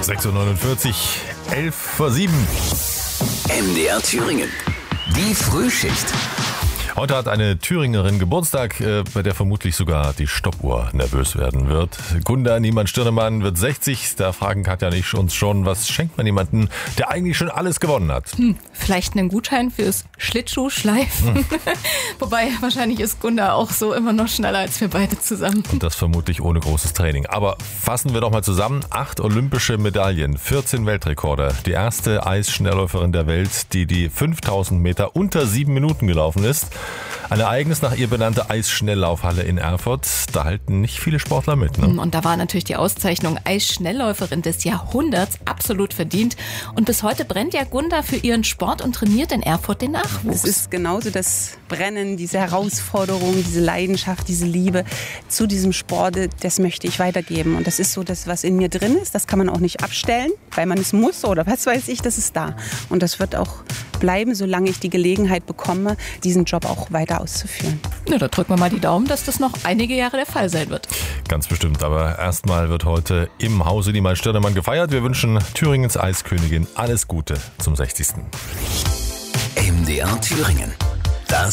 6.49 Uhr, 11 vor 7. MDR Thüringen. Die Frühschicht. Heute hat eine Thüringerin Geburtstag, bei der vermutlich sogar die Stoppuhr nervös werden wird. Gunda Niemann-Stirnemann wird 60. Da fragen Katja und ich uns schon, was schenkt man jemandem, der eigentlich schon alles gewonnen hat? Vielleicht einen Gutschein fürs Schlittschuhschleifen. Wobei, wahrscheinlich ist Gunda auch so immer noch schneller als wir beide zusammen. Und das vermutlich ohne großes Training. Aber fassen wir doch mal zusammen. 8 olympische Medaillen, 14 Weltrekorde. Die erste Eisschnellläuferin der Welt, die 5000 Meter unter 7 Minuten gelaufen ist. Eine eigens nach ihr benannte Eisschnelllaufhalle in Erfurt. Da halten nicht viele Sportler mit. Ne? Und da war natürlich die Auszeichnung Eisschnellläuferin des Jahrhunderts absolut verdient. Und bis heute brennt ja Gunda für ihren Sport und trainiert in Erfurt den Nachwuchs. Es ist genauso das Brennen, diese Herausforderung, diese Leidenschaft, diese Liebe zu diesem Sport, das möchte ich weitergeben. Und das ist so das, was in mir drin ist. Das kann man auch nicht abstellen, weil man es muss oder was weiß ich, das ist da. Und das wird auch bleiben, solange ich die Gelegenheit bekomme, diesen Job auch weiter auszuführen. Ja, da drücken wir mal die Daumen, dass das noch einige Jahre der Fall sein wird. Ganz bestimmt, aber erstmal wird heute im Hause Niemann-Stirnemann gefeiert. Wir wünschen Thüringens Eiskönigin alles Gute zum 60. MDR Thüringen.